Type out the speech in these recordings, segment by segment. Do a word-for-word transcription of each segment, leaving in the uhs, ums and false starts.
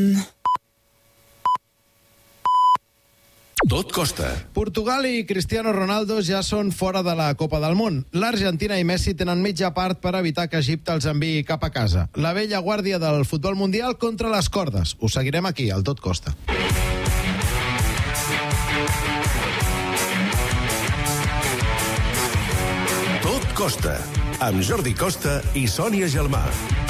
one. Tot costa. Portugal i Cristiano Ronaldo ja són fora de la Copa del Món. L'Argentina i Messi tenen mitja part per evitar que Egipte els enviï cap a casa. La vella guàrdia del futbol mundial contra les cordes. Ho seguirem aquí, al Tot Costa. Tot costa. Amb Jordi Costa i Sònia Gelmà.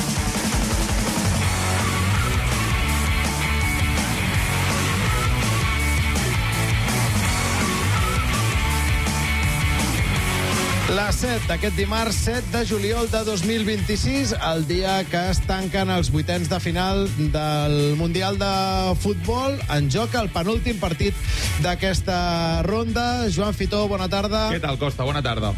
La set d'aquest dimarts, set de juliol de dos mil vint-i-sis, el dia que es tanquen els vuitens de final del Mundial de Futbol. En joc el penúltim partit d'aquesta ronda. Joan Fitó, bona tarda. Què tal, Costa? Bona tarda.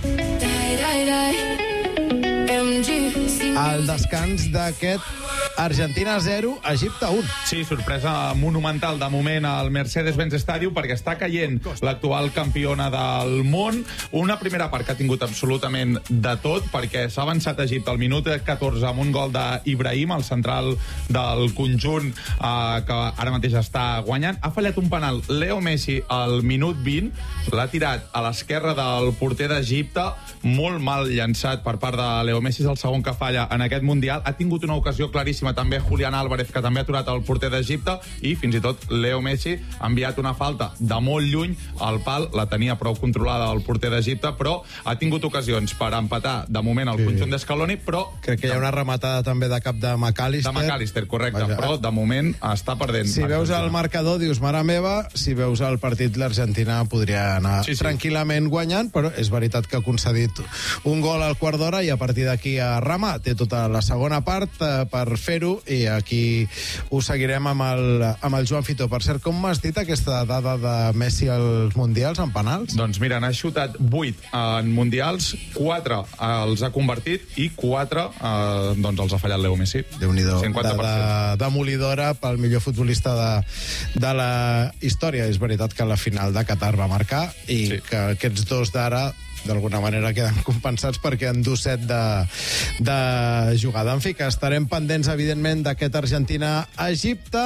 El descans d'aquest Argentina zero, Egipte un. Sí, sorpresa monumental de moment al Mercedes-Benz Stadium perquè està caient l'actual campiona del món. Una primera part que ha tingut absolutament de tot perquè s'ha avançat a Egipte al minut catorze amb un gol d'Ibrahim, el central del conjunt eh, que ara mateix està guanyant. Ha fallat un penal Leo Messi al minut vint, l'ha tirat a l'esquerra del porter d'Egipte, molt mal llançat per part de Leo Messi, és el segon que falla en aquest Mundial. Ha tingut una ocasió claríssima també Julián Álvarez, que també ha aturat el porter d'Egipte, i fins i tot Leo Messi ha enviat una falta de molt lluny al pal, la tenia prou controlada el porter d'Egipte, però ha tingut ocasions per empatar de moment el sí. conjunt d'Escaloni, però... Crec que hi ha una rematada també de cap de McAllister. De McAllister, correcte, Vaja. Però de moment està perdent. Si veus el marcador dius, mare meva, si veus el partit l'Argentina podria anar sí, sí. tranquil·lament guanyant, però és veritat que ha concedit un gol al quart d'hora i a partir d'aquí a remar. Té tota la segona part eh, per fer-ho i aquí ho seguirem amb el, amb el Joan Fitó. Per cert, com m'has dit aquesta dada de Messi als Mundials en penals? Doncs mira, n'ha xutat vuit en Mundials, quatre els ha convertit i quatre eh, doncs els ha fallat Leo Messi. Déu-n'hi-do, dada demolidora pel millor futbolista de, de la història. És veritat que la final de Qatar va marcar i sí. que aquests dos d'ara d'alguna manera queden compensats perquè en du set de, de jugada. En fi, que estarem pendents, evidentment, d'aquest Argentina-Egipte.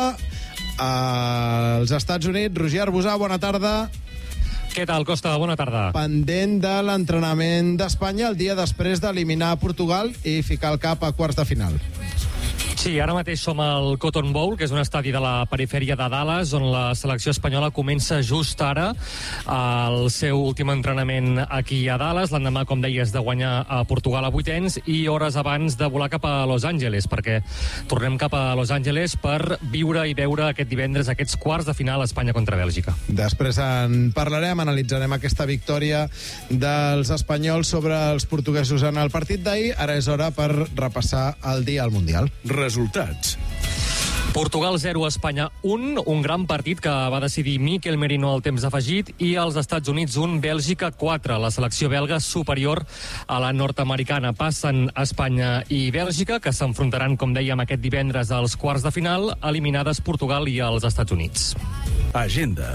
Als Estats Units, Roger Arbusà, bona tarda. Què tal, Costa? Bona tarda. Pendent de l'entrenament d'Espanya el dia després d'eliminar Portugal i ficar el cap a quarts de final. Sí, ara mateix som al Cotton Bowl, que és un estadi de la perifèria de Dallas, on la selecció espanyola comença just ara el seu últim entrenament aquí a Dallas, l'endemà, com deies, de guanyar a Portugal a vuitens i hores abans de volar cap a Los Angeles, perquè tornem cap a Los Angeles per viure i veure aquest divendres aquests quarts de final Espanya contra Bèlgica. Després en parlarem, analitzarem aquesta victòria dels espanyols sobre els portuguesos en el partit d'ahir. Ara és hora per repassar el dia al Mundial. Resultats. Portugal zero, Espanya un, un gran partit que va decidir Mikel Merino al temps afegit, i als Estats Units un, Bèlgica quatre. La selecció belga superior a la nord-americana. Passen Espanya i Bèlgica, que s'enfrontaran, com dèiem, aquest divendres als quarts de final, eliminades Portugal i els Estats Units. Agenda.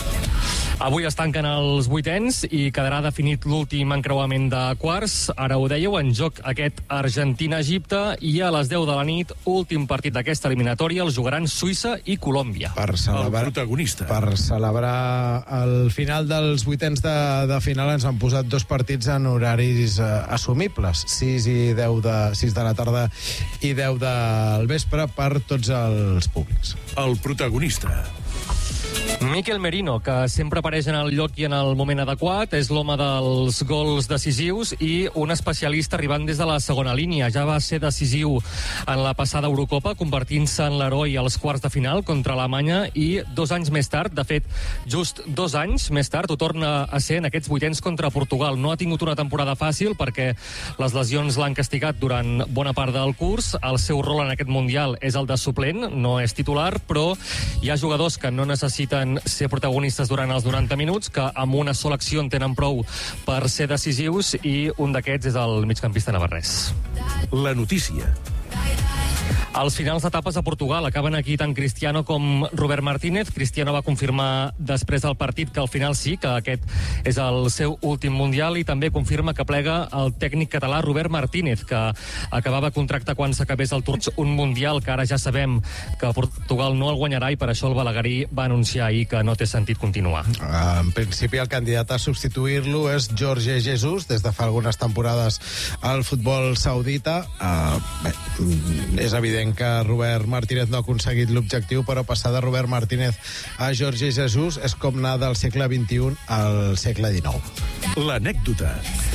Avui es tanquen els vuitens i quedarà definit l'últim encreuament de quarts. Ara ho dèieu, en joc aquest Argentina-Egipte, i a les deu de la nit, últim partit d'aquesta eliminatòria, el jugaran Suïssa i Colòmbia. Per celebrar, el protagonista. Per celebrar el final dels vuitens de, de final ens han posat dos partits en horaris eh, assumibles, sis i deu de, sis de la tarda i deu del vespre per tots els públics. El protagonista. Mikel Merino, que sempre apareix en el lloc i en el moment adequat, és l'home dels gols decisius i un especialista arribant des de la segona línia. Ja va ser decisiu en la passada Eurocopa, convertint-se en l'heroi als quarts de final contra Alemanya, i dos anys més tard, de fet, just dos anys més tard, ho torna a ser en aquests vuitens contra Portugal. No ha tingut una temporada fàcil perquè les lesions l'han castigat durant bona part del curs. El seu rol en aquest Mundial és el de suplent, no és titular, però hi ha jugadors que no necessiten ser protagonistes durant els noranta minuts, que amb una sola acció en tenen prou per ser decisius, i un d'aquests és el migcampista navarrès. La notícia. Els finals d'etapes a Portugal acaben aquí tant Cristiano com Robert Martínez. Cristiano va confirmar després del partit que al final sí, que aquest és el seu últim Mundial, i també confirma que plega el tècnic català Robert Martínez, que acabava contracte quan s'acabés el Tour, un Mundial que ara ja sabem que Portugal no el guanyarà, i per això el Balaguerí va anunciar ahir que no té sentit continuar. En principi el candidat a substituir-lo és Jorge Jesus, des de fa algunes temporades al futbol saudita. Uh, bé, és evident que Robert Martínez no ha aconseguit l'objectiu, però passar de Robert Martínez a Jorge Jesus és com anar del segle vint-i-u al segle dinou. L'anècdota.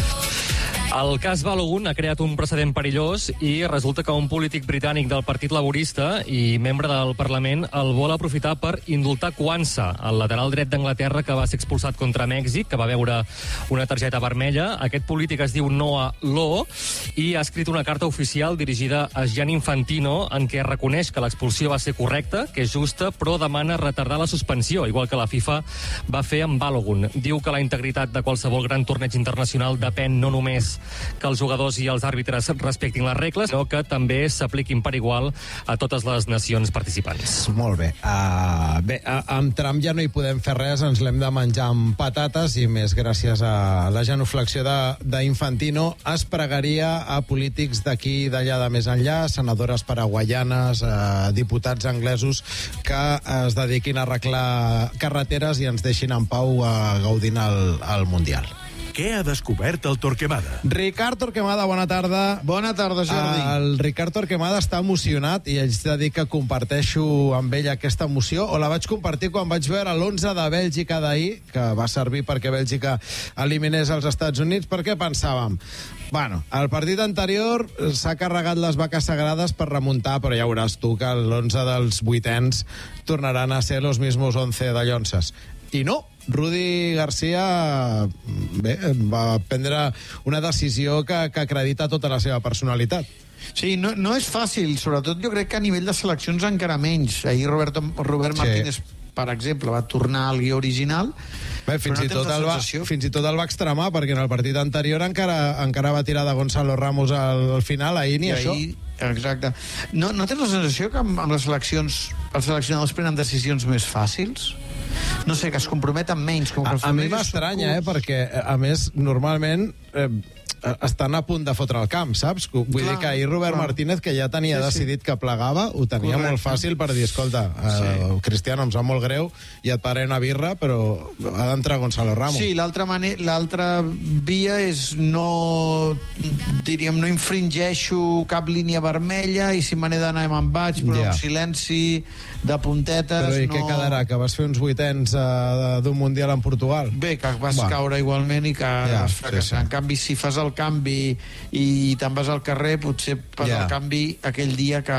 El cas Balogun ha creat un precedent perillós i resulta que un polític britànic del Partit Laborista i membre del Parlament el vol aprofitar per indultar Kwanza, el lateral dret d'Anglaterra que va ser expulsat contra Mèxic, que va veure una targeta vermella. Aquest polític es diu Noah Low i ha escrit una carta oficial dirigida a Gianni Infantino en què reconeix que l'expulsió va ser correcta, que és justa, però demana retardar la suspensió, igual que la FIFA va fer amb Balogun. Diu que la integritat de qualsevol gran torneig internacional depèn no només que els jugadors i els àrbitres respectin les regles, sinó que també s'apliquin per igual a totes les nacions participants. Molt bé. Uh, bé, uh, amb Trump ja no hi podem fer res, ens l'hem de menjar amb patates, i més gràcies a la genuflexió d'Infantino. Es pregaria a polítics d'aquí i d'allà de més enllà, senadores paraguaianes, uh, diputats anglesos, que es dediquin a arreglar carreteres i ens deixin en pau uh, gaudint el, el Mundial. Què ha descobert el Torquemada? Ricard Torquemada, bona tarda. Bona tarda, Jordi. El Ricard Torquemada està emocionat i haig de dir que comparteixo amb ell aquesta emoció, o la vaig compartir quan vaig veure l'onze de Bèlgica d'ahir, que va servir perquè Bèlgica eliminés els Estats Units, perquè pensàvem, bueno, el partit anterior s'ha carregat les vaques sagrades per remuntar, però ja veuràs tu que l'onze dels vuitens tornaran a ser los mismos once de Llonses. I no, Rudi Garcia bé, va prendre una decisió que, que acredita tota la seva personalitat. Sí, no, no és fàcil, sobretot jo crec que a nivell de seleccions encara menys. Ahir Roberto, Robert Martínez, sí, per exemple, va tornar al guió original. Bé, fins, no i tot el va, fins i tot el va extremar, perquè en el partit anterior encara, encara va tirar de Gonzalo Ramos al, al final, ahir ni I això. Ahir, exacte. No, no tens la sensació que amb, amb les seleccions els seleccionadors prenen decisions més fàcils? No sé, que es comprometen menys. Com que a, a mi m'estranya, eh, perquè, a més, normalment eh, estan a punt de fotre el camp, saps? Vull clar, dir que ahir Robert clar. Martínez, que ja tenia sí, decidit sí. que plegava, ho tenia correcte. Molt fàcil per dir, escolta, sí. eh, Cristiano, em sap molt greu, i et paré una birra, però ha d'entrar Gonzalo Ramos. Sí, l'altra via és no, diríem, no infringeixo cap línia vermella, i si me n'he d'anar me'n vaig, però yeah. un silenci de puntetes. Però i no... què quedarà? Que vas fer uns vuitens uh, d'un Mundial en Portugal? Bé, que vas Va. caure igualment i que ja, vas fracassar. Sí, sí. En canvi, si fas el canvi i te'n vas al carrer, potser fas yeah. el canvi aquell dia que,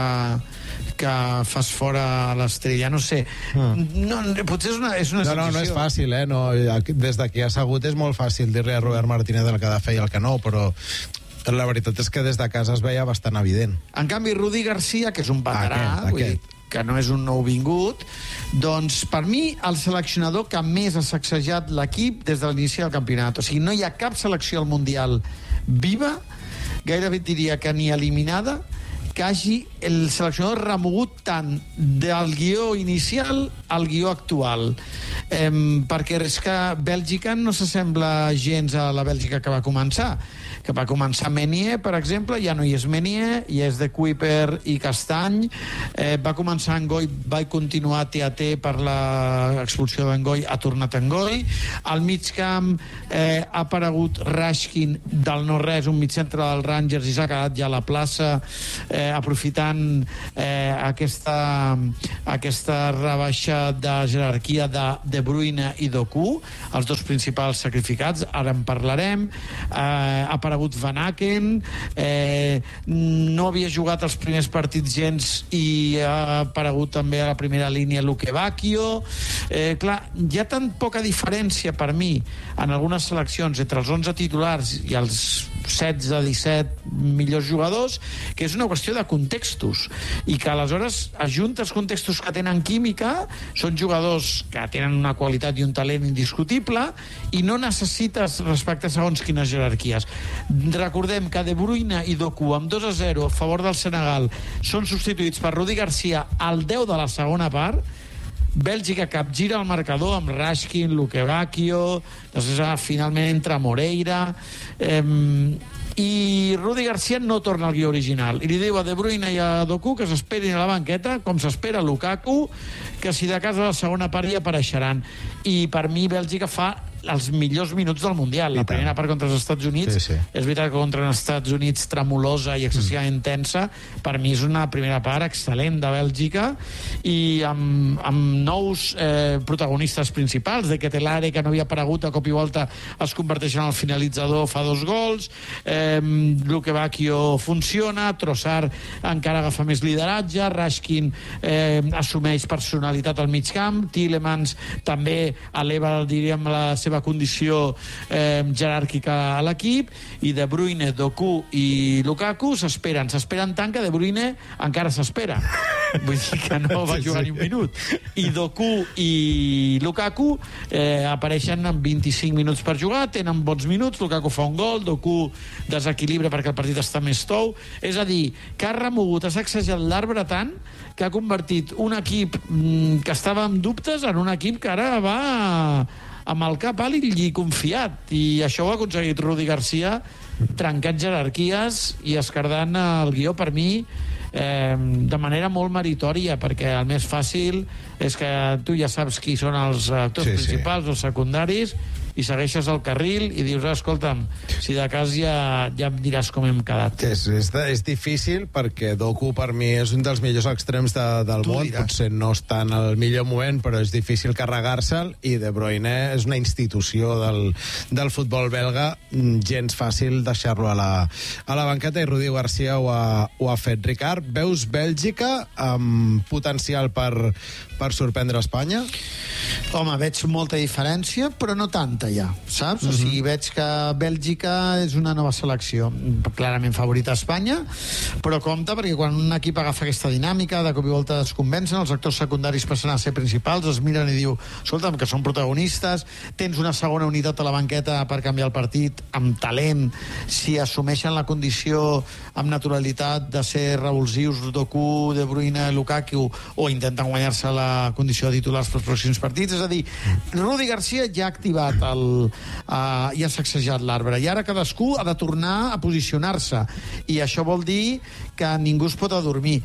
que fas fora l'estrella. No sé. Mm. No, potser és una, és una no, sensació. No, no és fàcil, eh? No, des de que ha assegut és molt fàcil dir-li a Robert Martínez el que ha de fer i el que no, però la veritat és que des de casa es veia bastant evident. En canvi, Rudi Garcia, que és un veterà, aquest, vull aquest. dir, que no és un nou vingut, doncs per mi el seleccionador que més ha sacsejat l'equip des de l'inici del campionat. O sigui, no hi ha cap selecció al Mundial viva, gairebé diria que ni eliminada, que hagi el seleccionador remogut tant del guió inicial al guió actual. Eh, perquè és que Bèlgica no s'assembla gens a la Bèlgica que va començar. Que va començar Meunier, per exemple, ja no hi és Meunier, hi és de Kuiper i Castany. Eh, va començar Ngoy, va continuar T A T per l'expulsió d'Engoy, ha tornat Engoy. Al mig camp eh, ha aparegut Rashkin del no-res, un mitjantre del Rangers, i s'ha quedat ja a la plaça, eh, aprofitant eh, aquesta, aquesta rebaixa de jerarquia de De Bruyne i Doku, els dos principals sacrificats, ara en parlarem. Eh, ha aparegut Van Aken, eh, no havia jugat els primers partits gens i ha aparegut també a la primera línia Luque Bacchio. Eh, clar, hi ha tan poca diferència per mi en algunes seleccions entre els onze titulars i els setze disset millors jugadors, que és una qüestió de contextos, i que aleshores ajuntes contextos que tenen química, són jugadors que tenen una qualitat i un talent indiscutible, i no necessites respecte a segons quines jerarquies. Recordem que De Bruyne i Doku, amb dos a zero a favor del Senegal, són substituïts per Rudi Garcia al deu de la segona part. Bèlgica capgira el marcador amb Rashkin, Luque Bacchio, després finalment entra Moreira, eh, i Rudi Garcia no torna al guió original i li diu a De Bruyne i a Doku que s'esperin a la banqueta, com s'espera Lukaku, que si de cas a la segona part hi apareixeran. I per mi Bèlgica fa els millors minuts del Mundial. La primera part contra els Estats Units, sí, sí. És veritat que contra els Estats Units tremolosa i excessivament mm. tensa, per mi és una primera part excel·lent de Bèlgica, i amb, amb nous eh, protagonistes principals, de Ketelare, que no havia aparegut, a cop i volta es converteix en el finalitzador, fa dos gols, eh, Luque Bacchio funciona, Trossard encara agafa més lideratge, Rashkin eh, assumeix personalitat al mig camp, Tielemans també eleva, diríem, la seva condició eh, jeràrquica a l'equip, i De Bruyne, Doku i Lukaku s'esperen, s'esperen tant que De Bruyne encara s'espera, vull dir que no va jugar ni un minut, i Doku i Lukaku eh, apareixen amb vint-i-cinc minuts per jugar, tenen bons minuts, Lukaku fa un gol, Doku desequilibra perquè el partit està més tou, és a dir, que ha remogut, ha sacsejat l'arbre tant que ha convertit un equip mm, que estava amb dubtes en un equip que ara va amb el cap alt i confiat, i això ho ha aconseguit Rudi Garcia, trencant jerarquies i escardant el guió, per mi, eh, de manera molt meritòria, perquè el més fàcil és que tu ja saps qui són els actors sí, principals sí. o secundaris, i segueixes el carril i dius, ah, escolta'm, si de cas ja, ja em diràs com hem quedat. És, és, és difícil perquè Doku per mi és un dels millors extrems de, del tu món, diràs. Potser no està en el millor moment, però és difícil carregar-se'l, i De Bruyne és una institució del, del futbol belga, gens fàcil deixar-lo a la, a la banqueta, i Rudi Garcia ho ha, ho ha fet. Ricard, veus Bèlgica amb potencial per, per sorprendre Espanya? Home, veig molta diferència, però no tanta ja, saps? Uh-huh. O sigui, veig que Bèlgica és una nova selecció, clarament favorita a Espanya, però compte, perquè quan un equip agafa aquesta dinàmica, de cop i volta es convencen, els actors secundaris passen a ser principals, es miren i diu, escolta'm, que són protagonistes, tens una segona unitat a la banqueta per canviar el partit, amb talent, si assumeixen la condició amb naturalitat de ser revulsius, Doku, De Bruyne, Lukaku, o intenten guanyar-se la condició de titulars pels pròxims partits. És a dir, Rudi Garcia ja ha activat el, uh, i ha sacsejat l'arbre, i ara cadascú ha de tornar a posicionar-se, i això vol dir que ningú es pot adormir.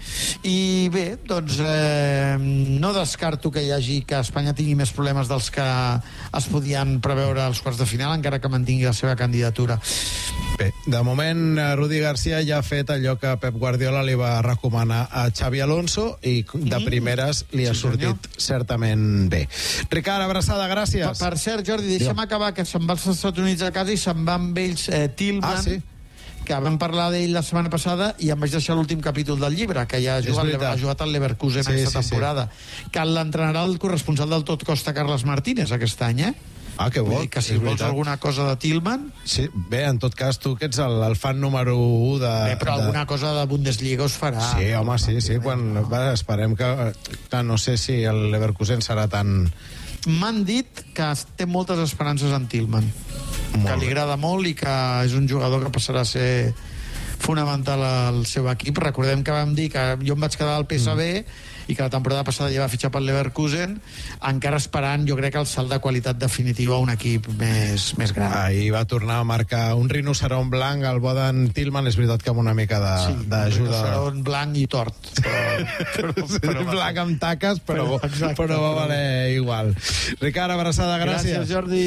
I bé, doncs eh, no descarto que hi hagi, que Espanya tingui més problemes dels que es podien preveure als quarts de final, encara que mantingui la seva candidatura. Bé, de moment Rudi Garcia ja ha fet allò que Pep Guardiola li va recomanar a Xavi Alonso, i de primeres li ha sí, sortit senyor. certament bé. Ricard, abraçada, gràcies. Per, per cert, Jordi, deixa'm jo. acabar, que se'n va als Estats Units a casa i se'n va amb ells eh, Tillman, ah, sí? que vam parlar d'ell la setmana passada, i em vaig deixar l'últim capítol del llibre, que ja ha jugat, ha jugat al Leverkusen sí, aquesta sí, temporada, sí. que l'entrenarà el corresponsal del Tot Costa, Carles Martínez, aquest any, eh? Ah, que bo. Que si vols alguna cosa de Tillman... Sí, bé, en tot cas, tu que ets el, el fan número u de... Bé, però de... alguna cosa de Bundesliga us farà. Sí, home, sí, sí. Quan, va, esperem que, que... No sé si el Leverkusen serà tan... M'han dit que té moltes esperances en Tillman. Molt que li agrada molt i que és un jugador que passarà a ser fonamental al seu equip. Recordem que vam dir que jo em vaig quedar al P S V mm. i que la temporada passada ja va fitxar pel Leverkusen, encara esperant, jo crec, el salt de qualitat definitiu a un equip més, més gran. Ahir va tornar a marcar un rinoceront blanc al bo d'en Tillman, és veritat que amb una mica d'ajuda... Sí, un rinoceront blanc i tort. Però, però, però, blanc amb taques, però, però, però va valer igual. Ricard, abraçada, gràcies. Gràcies, Jordi.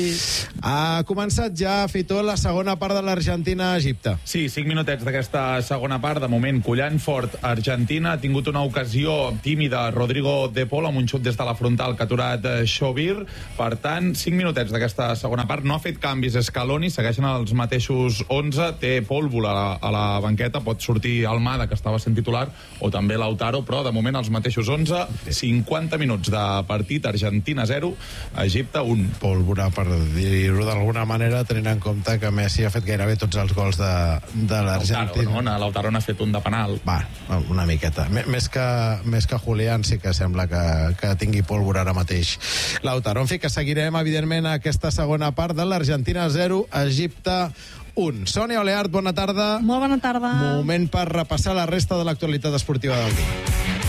Ha començat ja, Fitó, la segona part de l'Argentina-Egipte. Sí, cinc minutets d'aquesta segona part. De moment, collant fort, Argentina ha tingut una ocasió tímida Hakimi de Rodrigo De Paul, amb un xut des de la frontal que ha aturat Xovir. Per tant, cinc minutets d'aquesta segona part. No ha fet canvis Scaloni, segueixen els mateixos onze. Té Pólvora a la, a la banqueta, pot sortir Almada, que estava sent titular, o també Lautaro, però de moment els mateixos onze. cinquanta minuts de partit, Argentina zero, Egipte un. Pólvora, per dir-ho d'alguna manera, tenint en compte que Messi ha fet gairebé tots els gols de, de l'Argentina. Lautaro, no? Lautaro n'ha fet un de penal. Va, una miqueta. Més que, més que Julián sí que sembla que, que tingui pólvora ara mateix. Lautaro, en fi, que seguirem, evidentment, aquesta segona part de l'Argentina zero, Egipte un. Sònia Oleart, bona tarda. Molt bona tarda. Moment per repassar la resta de l'actualitat esportiva del dia.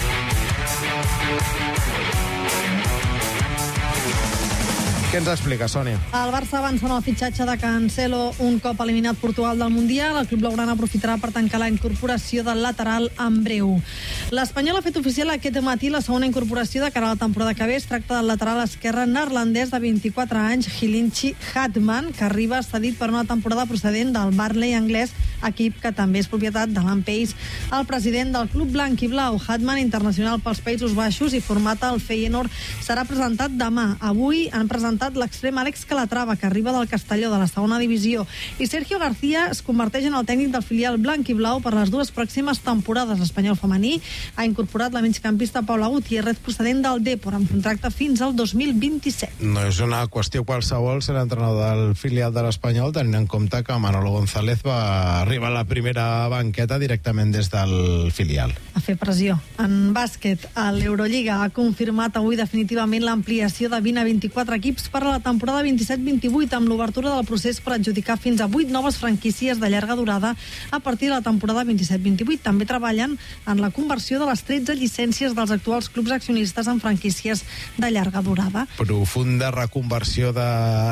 Què ens explica, Sònia? El Barça avança en el fitxatge de Cancelo un cop eliminat Portugal del Mundial. El club blaugrana aprofitarà per tancar la incorporació del lateral en breu. L'Espanyol ha fet oficial aquest matí la segona incorporació de cara a la temporada que ve. Es tracta del lateral esquerre neerlandès de vint-i-quatre anys, Hilinchi Hatman, que arriba cedit per una temporada procedent del Burnley anglès, equip que també és propietat de l'Ampeix. El president del club blanc i blau, Hatman, internacional pels Països Baixos i format al Feyenoord, serà presentat demà. Avui han presentat l'extrem Àlex Calatrava, que arriba del Castelló de la segona divisió, i Sergio García es converteix en el tècnic del filial blanc i blau per les dues pròximes temporades. L'Espanyol femení ha incorporat la migcampista Paula Gutiérrez, procedent del Depor, amb contracte fins al dos mil vint-i-set. No és una qüestió qualsevol ser l'entrenador del filial de l'Espanyol, tenint en compte que Manolo González va arribar a la primera banqueta directament des del filial. A fer pressió. En bàsquet, l'Eurolliga ha confirmat avui definitivament l'ampliació de vint a vint-i-quatre equips per a la temporada vint-i-set vint-i-vuit, amb l'obertura del procés per adjudicar fins a vuit noves franquícies de llarga durada a partir de la temporada vint-i-set vint-i-vuit. També treballen en la conversió de les tretze llicències dels actuals clubs accionistes en franquícies de llarga durada. Profunda reconversió de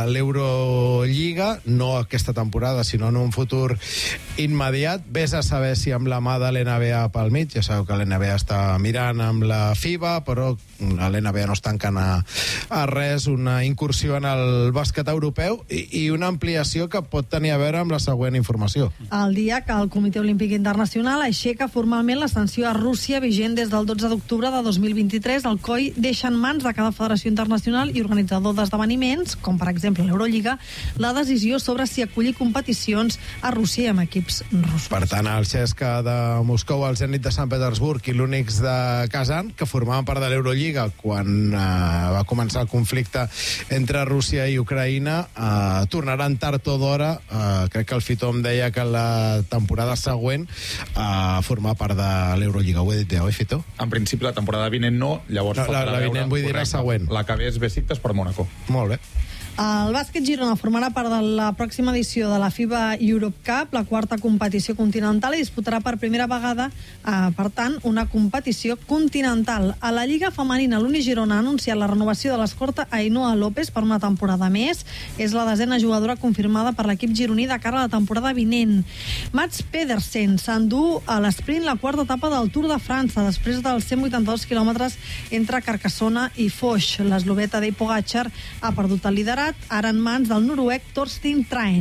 l'Eurolliga, no aquesta temporada, sinó en un futur immediat. Ves a saber si amb la mà de l'N B A pel mig, ja sabeu que l'N B A està mirant amb la FIBA, però l'N B A no es tanquen a, a res, una incursió en el bàsquet europeu i, i una ampliació que pot tenir a veure amb la següent informació. El dia que el Comitè Olímpic Internacional aixeca formalment la sanció a Rússia vigent des del dotze d'octubre de dos mil vint-i-tres, el C O I deixa en mans de cada federació internacional i organitzador d'esdeveniments, com per exemple l'Eurolliga, la decisió sobre si acollir competicions a Rússia amb equips russos. Per tant, el C S K A de Moscou, el Zenit de Sant Petersburg i l'Unix de Kazan, que formaven part de l'Eurolliga quan eh, va començar el conflicte entre Rússia i Ucraïna, eh, tornaran tard o d'hora, eh, crec que el Fito em deia que la temporada següent a eh, formar part de l'Eurolliga. Ho he dit bé, oi, Fito? En principi, la temporada vinent no, llavors... No, la, la vinent vull dir la següent. La que ve és Besiktas per Mónaco. Molt bé. El bàsquet Girona formarà part de la pròxima edició de la FIBA Europe Cup, la quarta competició continental, i disputarà per primera vegada, eh, per tant, una competició continental. A la Lliga Femenina, l'Uni Girona ha anunciat la renovació de l'escorta Ainhoa López per una temporada més. És la desena jugadora confirmada per l'equip gironí de cara a la temporada vinent. Mats Pedersen s'endú a l'esprint la quarta etapa del Tour de França, després dels cent vuitanta-dos quilòmetres entre Carcassona i Foix. L'esloveta Tadej Pogačar ha perdut el liderat, ara en mans del noruec Torstein Traen.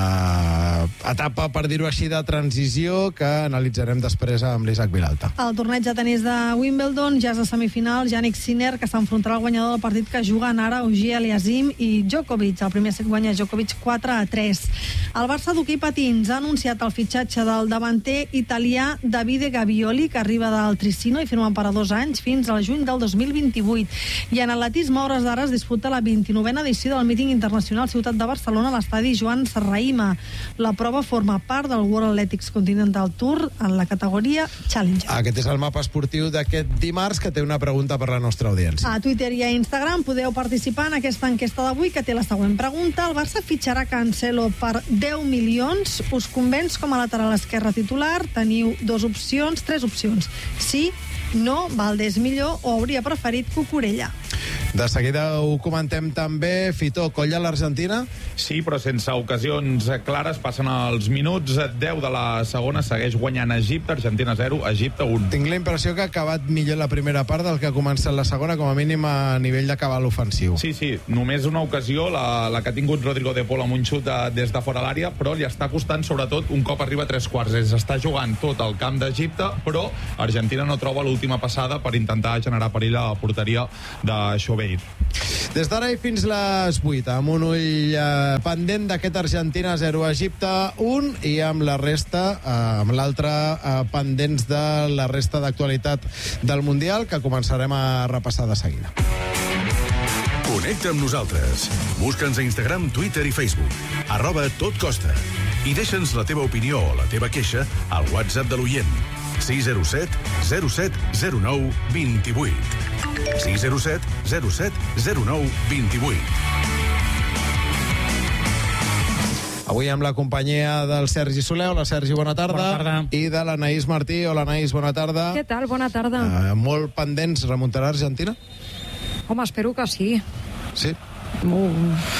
Una etapa, per dir-ho així, de transició que analitzarem després amb l'Isaac Vilalta. El torneig de tenis de Wimbledon ja és a semifinal. Jannik Sinner, que s'enfrontarà al guanyador del partit que juguen ara Auger Aliassime i Djokovic. El primer set guanya Djokovic quatre a tres. El Barça d'hoquei patins ha anunciat el fitxatge del davanter italià Davide Gavioli, que arriba del Trissino i firma per a dos anys fins al juny del dos mil vint-i-vuit. I en atletisme, a hores d'ara, es disputa la vint-i-novena edició del míting internacional Ciutat de Barcelona a l'estadi Joan Serrahima. La prova forma part del World Athletics Continental Tour en la categoria Challenger. Aquest és el mapa esportiu d'aquest dimarts, que té una pregunta per la nostra audiència. A Twitter i a Instagram podeu participar en aquesta enquesta d'avui, que té la següent pregunta. El Barça fitxarà Cancelo per deu milions. Us convenç com a lateral esquerre titular? Teniu dues opcions, tres opcions. Sí, no, Valdés millor o hauria preferit Cucurella. De seguida ho comentem també. Fitó, colla l'Argentina? Sí, però sense ocasions clares. Passen els minuts deu de la segona, segueix guanyant Egipte, Argentina zero, Egipte un. Tinc la impressió que ha acabat millor la primera part del que ha començat la segona, com a mínim a nivell d'acabar l'ofensiu. Sí, sí, només una ocasió, la, la que ha tingut Rodrigo de Paul amb un xut de, des de fora l'àrea, però li està costant sobretot un cop arriba a tres quarts. Es està jugant tot el camp d'Egipte, però Argentina no troba l'última passada per intentar generar perill a la porteria de Xobeir. Des d'ara i fins les vuit, amb un ull eh, pendent d'aquest Argentina zero, Egipte un, i amb la resta, eh, amb l'altre eh, pendents de la resta d'actualitat del Mundial, que començarem a repassar de seguida. Connecta amb nosaltres. Busca'ns a Instagram, Twitter i Facebook. Arroba Tot Costa. I deixa'ns la teva opinió o la teva queixa al WhatsApp de l'oient. sis zero set zero set zero nou dos vuit. sis zero set zero set zero nou dos vuit. Avui amb la companyia del Sergi Soler. Hola, Sergi, bona tarda. Bona tarda. I de l'Anaïs Martí. Hola, Anaïs, bona tarda. Què tal? Bona tarda. Uh, molt pendents. Remuntarà Argentina? Home, espero que sí. Sí? Uh,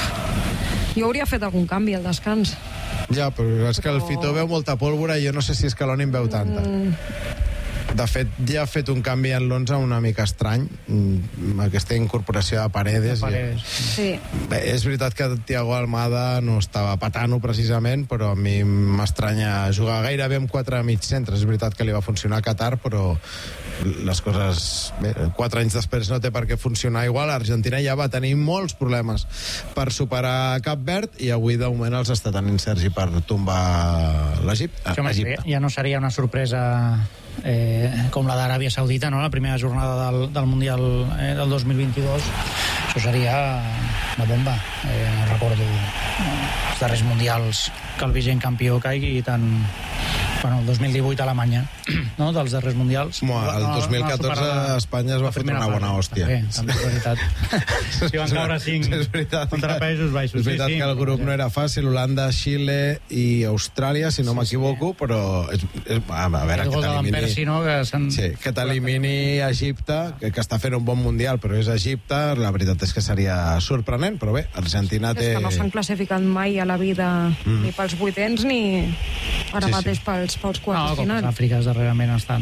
jo hauria fet algun canvi al descans. Ja, però és que el Fitó veu molta pólvora i jo no sé si és que l'Oni en veu tanta. Mm. De fet, ja ha fet un canvi en l'onze una mica estrany, aquesta incorporació de Paredes. De Paredes. I... Sí. Bé, és veritat que Thiago Almada no estava patant-ho precisament, però a mi m'estranya jugar gairebé amb quatre mig centres. És veritat que li va funcionar a Qatar, però les coses... Bé, quatre anys després no té per què funcionar igual. Argentina ja va tenir molts problemes per superar Cap Verd i avui de moment els està tenint Sergi per tombar l'Egipte. Sí, home, ja no seria una sorpresa eh, com la d'Aràbia Saudita, no? La primera jornada del, del Mundial eh, del dos mil vint-i-dos. Això seria una bomba. Eh, recordo eh, els darrers mundials que el vigent campió caigui tant... Bueno, el dos mil divuit a Alemanya, no?, dels darrers mundials. Mo, el dos mil catorze a Espanya es va fer una bona hòstia. També, també és veritat. Si van caure cinc contra Països Baixos. És veritat sí, sí, que el grup no era fàcil. Holanda, Xile i Austràlia, si no sí, m'equivoco, sí. Però... És, és, a veure, que t'elimini... Persi, no? Que, sí, que t'elimini Egipte, que, que està fent un bon mundial, però és Egipte, la veritat és que seria sorprenent, però bé, Argentina té... És que no s'han classificat mai a la vida mm. ni pels vuitens ni ara sí, mateix sí. pels pels quarts no, finals. No, Àfrica darrerament estan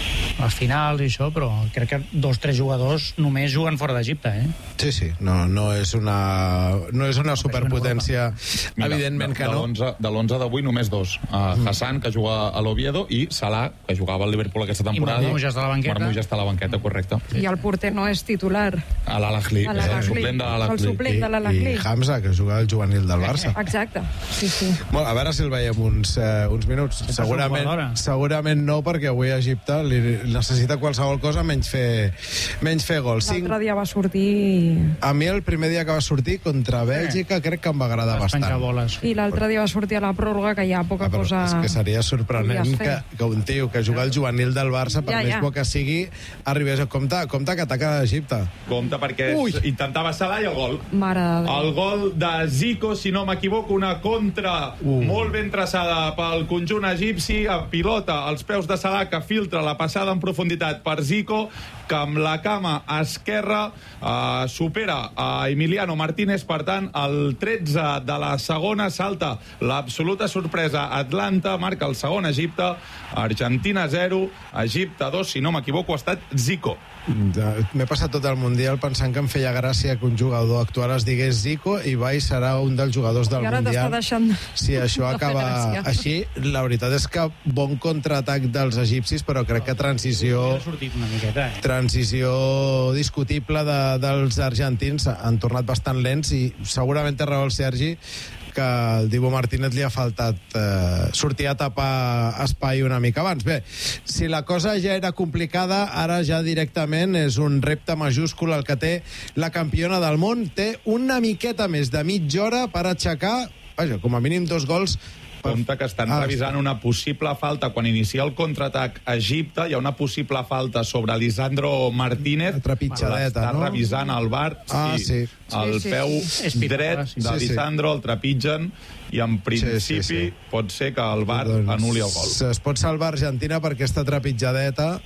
a les finals i això, però crec que dos, tres jugadors només juguen fora d'Egipte, eh? Sí, sí, no, no és una no és una superpotència. Mira, evidentment que no. De l'onze d'avui només dos. Uh, mm. Hassan, que juga a l'Oviedo, i Salah, que jugava al Liverpool aquesta temporada. I Marmouj està a la banqueta. Marmouj està a la banqueta, correcte. I el porter no és titular. A l'Al-Ahly, eh? El suplent de l'Al-Ahly. El suplent de l'Al-Ahly. I Hamza, que juga al juvenil del Barça. Exacte, sí, sí. Molt, a veure si el veiem uns, uh, uns minuts. Segurament, segurament no, perquè avui a Egipte li necessita qualsevol cosa menys fer, menys fer gols. L'altre dia va sortir... A mi el primer dia que va sortir contra Bèlgica crec que em va agradar bastant. I l'altre dia va sortir a la pròrroga, que hi ha poca ah, cosa... És que seria sorprenent que, que un tio que juga al juvenil del Barça, per ja, més ja. bo que sigui, arribés a compte, compte que ataca Egipte. Compte, perquè Ui. intentava Salah i el gol. Mare de Déu. El gol de Zico, si no m'equivoco, una contra uh. molt ben traçada pel conjunt egipci, a pilota als peus de Salah, que filtra la passada en profunditat per Zico, que amb la cama esquerra eh, supera a Emiliano Martínez. Per tant, el tretze de la segona salta l'absoluta sorpresa. Atlanta marca el segon Egipte, Argentina zero, Egipte dos, si no m'equivoco ha estat Zico. M'he passat tot el Mundial pensant que em feia gràcia que un jugador actual es digués Zico i Bai serà un dels jugadors del Mundial. Deixant... Si això acaba així, la veritat és que bon contraatac dels egipcis, però crec que transició miqueta, eh? transició discutible de, dels argentins han tornat bastant lents i segurament té raó el Sergi que el Dibu Martínez li ha faltat eh, sortir a tapar espai una mica abans. Bé, si la cosa ja era complicada, ara ja directament és un repte majúscul el que té la campiona del món. Té una miqueta més de mitja hora per aixecar, vaja, com a mínim dos gols. Compte que estan ah, revisant una possible falta. Quan inicia el contraatac a Egipte, hi ha una possible falta sobre Lisandro Martínez. Trepitjadeta, no? Està revisant el V A R. Ah, sí. El sí, sí. peu sí. dret de Lisandro, el trepitgen, i en principi sí, sí, sí. pot ser que el V A R doncs anul·li el gol. Es pot salvar Argentina per aquesta trepitjadeta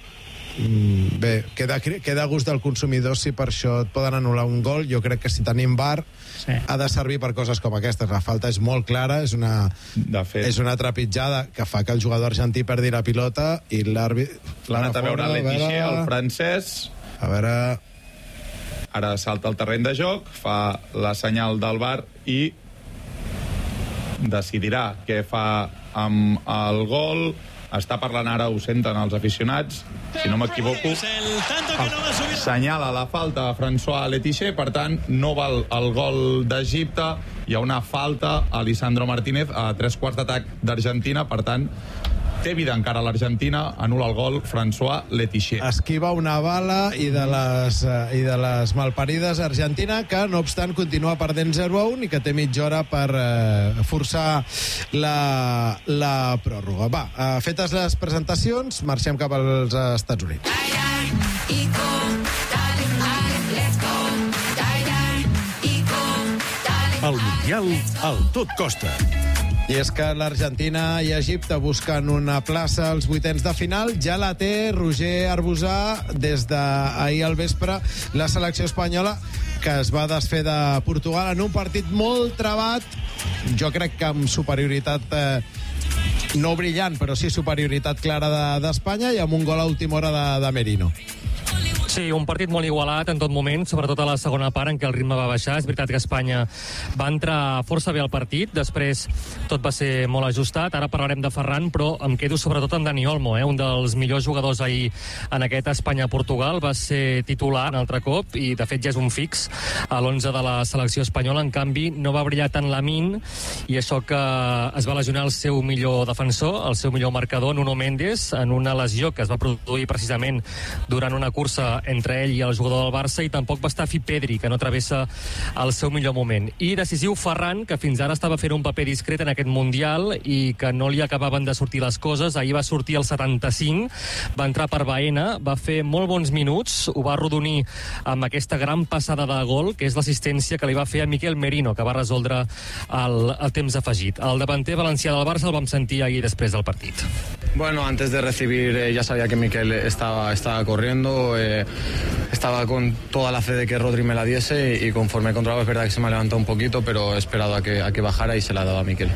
bé, queda, queda a gust del consumidor si per això et poden anul·lar un gol. Jo crec que si tenim V A R sí. ha de servir per coses com aquestes. La falta és molt clara, és una, és una trepitjada que fa que el jugador argentí perdi la pilota i l'àrbit... L'ha anat a veure Letiché, el francès. A veure... Ara salta el terreny de joc, fa la senyal del V A R i decidirà què fa amb el gol. Està parlant ara, ho senten els aficionats, si no m'equivoco. Senyala la falta a François Letiché, per tant, no val el gol d'Egipte. Hi ha una falta a Lisandro Martínez a tres quarts d'atac d'Argentina, per tant, té vida encara l'Argentina, anul·la el gol François Letiché. Esquiva una bala i de les, uh, i de les malparides Argentina, que no obstant continua perdent zero a un i que té mitja hora per uh, forçar la, la pròrroga. Va, uh, fetes les presentacions, marxem cap als Estats Units. El Mundial al Tot Costa. I és que l'Argentina i Egipte busquen una plaça als vuitens de final. Ja la té Roger Arbusà des d'ahir al vespre. La selecció espanyola, que es va desfer de Portugal en un partit molt trebat, jo crec que amb superioritat eh, no brillant, però sí superioritat clara d'Espanya, de, i amb un gol a última hora de, de Merino. Sí, un partit molt igualat en tot moment, sobretot a la segona part en què el ritme va baixar. És veritat que Espanya va entrar força bé al partit, després tot va ser molt ajustat. Ara parlarem de Ferran, però em quedo sobretot amb Dani Olmo, eh? Un dels millors jugadors ahir en aquest Espanya-Portugal. Va ser titular un altre cop i de fet ja és un fix a l'onze de la selecció espanyola. En canvi, no va brillar tant Lamine, i això que es va lesionar el seu millor defensor, el seu millor marcador, Nuno Mendes, en una lesió que es va produir precisament durant una cursa entre ell i el jugador del Barça, i tampoc va estar fi Pedri, que no travessa el seu millor moment. I decisiu Ferran, que fins ara estava fent un paper discret en aquest Mundial i que no li acabaven de sortir les coses. Ahir va sortir al setanta-cinc, va entrar per Baena, va fer molt bons minuts, ho va arrodonir amb aquesta gran passada de gol, que és l'assistència que li va fer a Miquel Merino, que va resoldre el, el temps afegit. El davanter valencià del Barça el vam sentir ahir després del partit. Bueno, antes de recibir eh, ya sabía que Miquel estaba, estaba corriendo, eh, estaba con toda la fe de que Rodri me la diese y, y conforme he controlado es verdad que se me ha levantado un poquito, pero he esperado a que, a que bajara y se la ha dado a Miquel.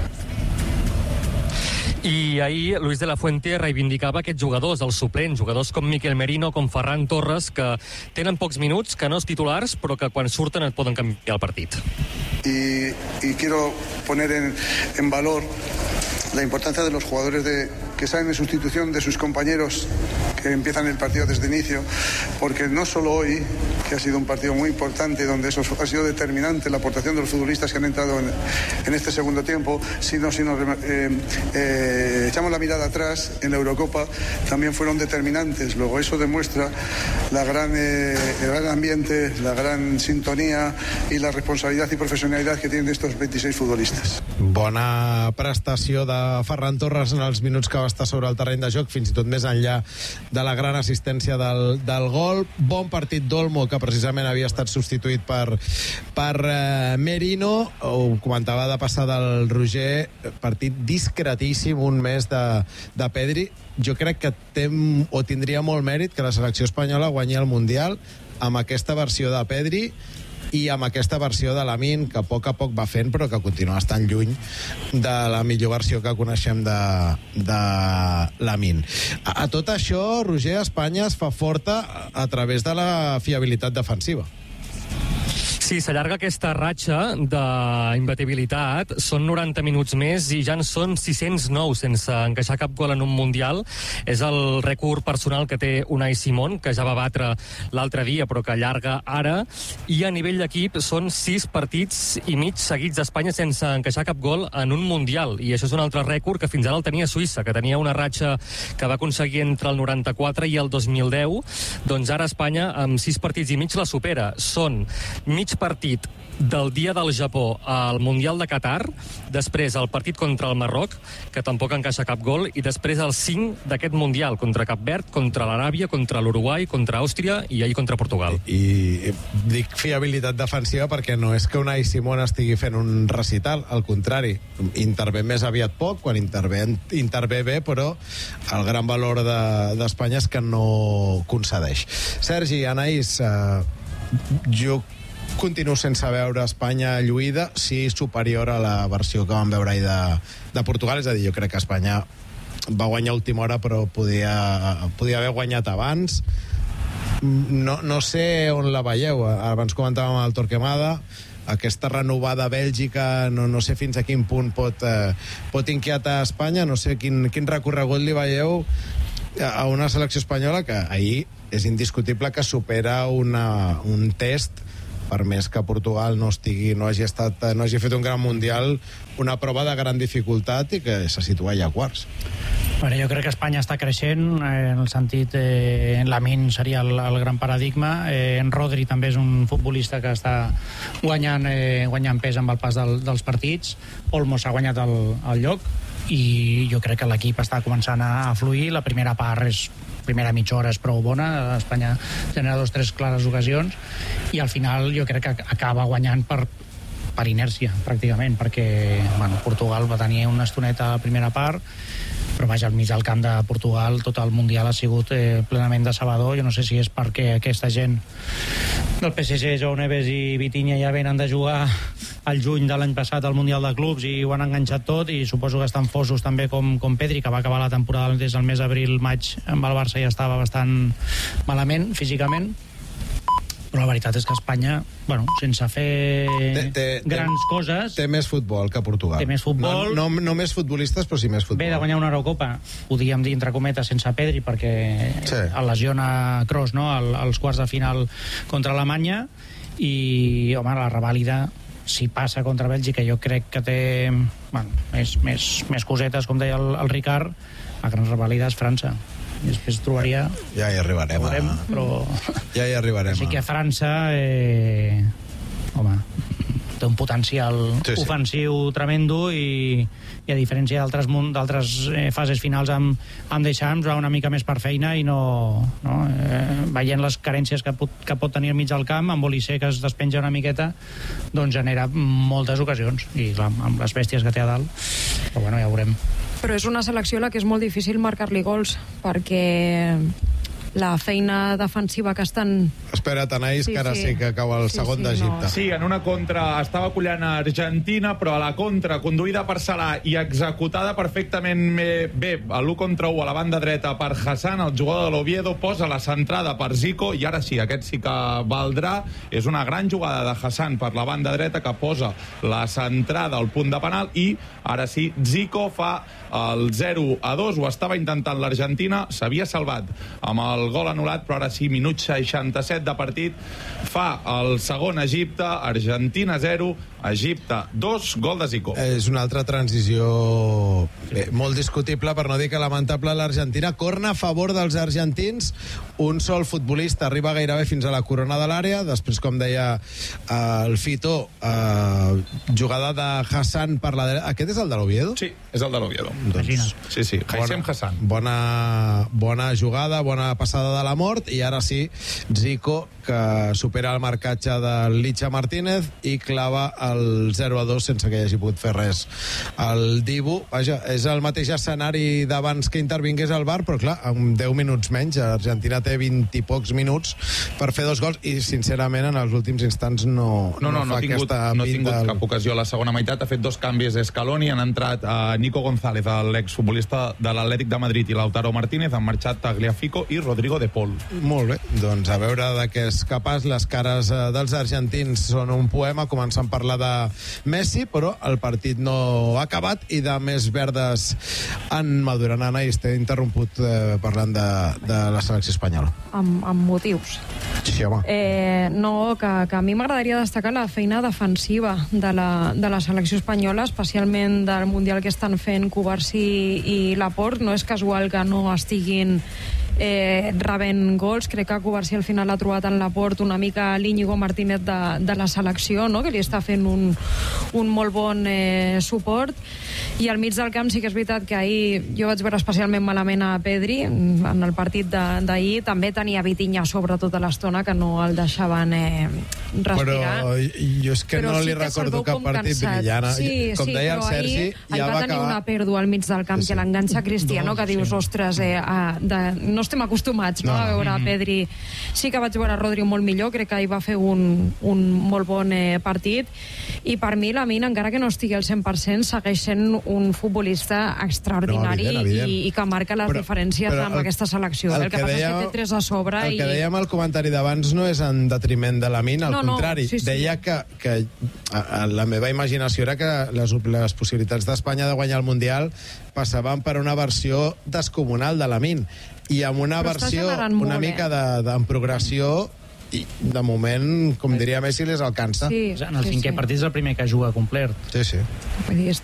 I ahir Luis de la Fuente reivindicava aquests jugadors, els suplents, jugadors com Miquel Merino, com Ferran Torres, que tenen pocs minuts, que no són titulars, però que quan surten et poden canviar el partit. Y, y quiero poner en, en valor la importancia de los jugadores de, que salen en sustitución de sus compañeros que empiezan el partido desde inicio, porque no solo hoy, que ha sido un partido muy importante, donde eso ha sido determinante la aportación de los futbolistas que han entrado en, en este segundo tiempo, sino si nos eh, eh, echamos la mirada atrás, en la Eurocopa también fueron determinantes. Luego eso demuestra la gran, eh, el gran ambiente, la gran sintonía y la responsabilidad y profesionalidad que tienen estos veintiséis futbolistas. Bona prestació de Ferran Torres en els minuts que va estar sobre el terreny de joc, fins i tot més enllà de la gran assistència del, del gol. Bon partit d'Olmo, que precisament havia estat substituït per, per uh, Merino. Ho comentava de passar del Roger, partit discretíssim, un mes de, de Pedri. Jo crec que té, o tindria molt mèrit que la selecció espanyola guanyi el Mundial amb aquesta versió de Pedri i amb aquesta versió de Lamine, que a poc a poc va fent, però que continua estant lluny de la millor versió que coneixem de, de Lamine. A, a tot això, Roger, Espanya es fa forta a través de la fiabilitat defensiva. Sí, s'allarga aquesta ratxa d'imbatibilitat. Són noranta minuts més i ja en són sis-cents nou sense encaixar cap gol en un Mundial. És el rècord personal que té Unai Simón, que ja va batre l'altre dia, però que allarga ara. I a nivell d'equip són sis partits i mig seguits d'Espanya sense encaixar cap gol en un Mundial. I això és un altre rècord que fins ara el tenia Suïssa, que tenia una ratxa que va aconseguir entre el noranta-quatre i el dos mil deu. Doncs ara Espanya, amb sis partits i mig, la supera. Són mig mig partit del dia del Japó al Mundial de Qatar, després el partit contra el Marroc, que tampoc encaixa cap gol, i després els cinc d'aquest Mundial, contra Cap Verd, contra l'Aràbia, contra l'Uruguai, contra Àustria i ahir contra Portugal. I, i dic fiabilitat defensiva perquè no és que Unai Simón estigui fent un recital, al contrari, intervé més aviat poc, quan intervé, intervé bé, però el gran valor d'Espanya de, és que no concedeix. Sergi, Anaïs, eh, jo continuo sense veure Espanya lluïda, sí superior a la versió que vam veure ahir de, de Portugal, és a dir, jo crec que Espanya va guanyar a última hora però podia, podia haver guanyat abans. No, no sé on la veieu, abans comentàvem el Torquemada, aquesta renovada Bèlgica, no, no sé fins a quin punt pot, eh, pot inquietar Espanya, no sé quin, quin recorregut li veieu a una selecció espanyola que ahir és indiscutible que supera una, un test, per més que Portugal no estigui, no hagi estat, no hagi fet un gran mundial, una prova de gran dificultat i que se situa ja a quarts. Bueno, jo crec que Espanya està creixent, eh, en el sentit, eh, en Lamine seria el, el gran paradigma, eh, en Rodri també és un futbolista que està guanyant, eh, guanyant pes amb el pas del, dels partits, Olmo s'ha guanyat el, el lloc, i jo crec que l'equip està començant a, a fluir. La primera part és primera mitja hora és prou bona, Espanya genera dos tres clares ocasions i al final jo crec que acaba guanyant per, per inèrcia pràcticament, perquè bueno, Portugal va tenir una estoneta a la primera part, però vaja, al mig del camp de Portugal tot el Mundial ha sigut eh, plenament decebedor. Jo no sé si és perquè aquesta gent del P S G, Joao Neves i Vitinha ja venen de jugar al juny de l'any passat al Mundial de Clubs i ho han enganxat tot, i suposo que estan fosos també com, com Pedri, que va acabar la temporada des del mes d'abril-maig amb el Barça i ja estava bastant malament físicament. Però la veritat és que Espanya, bueno, sense fer té, té, grans té, coses... Té més futbol que Portugal. Té més futbol. No, no, no més futbolistes, però sí més futbol. Ve de guanyar una Eurocopa, podríem dir entre cometes, sense Pedri, perquè sí. El lesiona Kroos, no?, al, als quarts de final contra Alemanya, i, home, la revàlida, si passa contra Bèlgica, jo crec que té, bueno, més, més, més cosetes, com deia el, el Ricard, la gran revàlida és França. I després trobaria... Ja hi arribarem. Trobarem, a... però... Ja hi arribarem. Així que a França, eh... home, té un potencial sí, sí. ofensiu tremendo i, i a diferència d'altres d'altres eh, fases finals amb, amb Deschamps va una mica més per feina i no... no eh, veient les carències que pot, que pot tenir al mig del camp, amb Olise que es despenja una miqueta, doncs genera moltes ocasions i clar, amb les bèsties que té a dalt, però bueno, ja ho veurem. Però és una selecció a la que és molt difícil marcar-li gols, perquè la feina defensiva que estan... Espera't, Anaïs, sí, que ara sí. sí que cau el sí, segon sí, d'Egipte. No. Sí, en una contra estava collant a Argentina, però a la contra, conduïda per Salah i executada perfectament bé, a l'u contra u a la banda dreta per Hassan, el jugador de l'Oviedo, posa la centrada per Zico, i ara sí, aquest sí que valdrà. És una gran jugada de Hassan per la banda dreta que posa la centrada al punt de penal, i ara sí, Zico fa el zero a dos, ho estava intentant l'Argentina, s'havia salvat amb el gol anul·lat, però ara sí, minut seixanta-set de partit, fa el segon Egipte, Argentina zero, Egipte dos, gol de Zico. És una altra transició bé, molt discutible, per no dir que lamentable. L'Argentina corna a favor dels argentins, un sol futbolista arriba gairebé fins a la corona de l'àrea, després, com deia eh, el Fito, eh, jugada de Hassan per la dreta. Aquest és el de l'Oviedo? Sí, és el de l'Oviedo. Doncs, sí, sí, Haissem Hassan. Bona, bona jugada, bona passada de la mort, i ara sí, Zico, que supera el marcatge del Licha Martínez i clava el zero a dos sense que hi hagi pogut fer res el Dibu. Vaja, és el mateix escenari d'abans que intervingués el V A R, però clar, amb deu minuts menys. Argentina té vint i pocs minuts per fer dos gols i sincerament en els últims instants no, no, no, no, no fa ha tingut, aquesta no ha tingut del... cap ocasió a la segona meitat. Ha fet dos canvis Scaloni, han entrat a Nico González, l'exfutbolista de l'Atlètic de Madrid, i Lautaro Martínez, han marxat Tagliafico i Rodrigo de Paul. Molt bé, doncs a veure de què és capaç. Les cares eh, dels argentins són un poema, començant a parlar de Messi, però el partit no ha acabat i de més verdes en maduren. Anaïs, t'he interromput eh, parlant de, de la selecció espanyola. Amb, amb motius. Sí, home. Eh, no, que, que a mi m'agradaria destacar la feina defensiva de la, de la selecció espanyola, especialment del Mundial que estan fent Cubarsí i Laporte. No és casual que no estiguin eh, rebent gols. Crec que Covarsí al final ha trobat en la port una mica l'Íñigo Martínez de, de la selecció, no? Que li està fent un, un molt bon eh, suport. I al mig del camp sí que és veritat que ahir jo vaig veure especialment malament a Pedri en el partit d'ahir. També tenia Vitinha a sobre tota l'estona, que no el deixaven eh, respirar. Però jo és que però no sí li recordo cap partit brillant. Sí, com sí, deia el Sergi, ahir, ja ahir va, va tenir acabar... una pèrdua al mig del camp, sí, sí. que l'enganxa Cristiano, no, que dius, sí. ostres, eh, a, de, no estem acostumats no, no, a veure mm -hmm. Pedri. Sí que vaig veure Rodri molt millor, crec que ahir va fer un, un molt bon eh, partit, i per mi Lamine, encara que no estigui al cent per cent, segueix sent un futbolista extraordinari no, evident, evident. I, i que marca les però, diferències però amb el, aquesta selecció. El, el que, que passa dèiem, és que té tres a sobre. El i... que dèiem al comentari d'abans no és en detriment de Lamine, al no, contrari. No, sí, sí. Deia que, que a, a la meva imaginació era que les, les possibilitats d'Espanya de guanyar el Mundial passaven per una versió descomunal de Lamine, i amb una però versió una molt, mica eh? de, de, en progressió, i de moment, com diria Messi, les alcança. Sí, en el sí, cinquè sí. partit és el primer que juga complet. Sí, sí. Vull dir,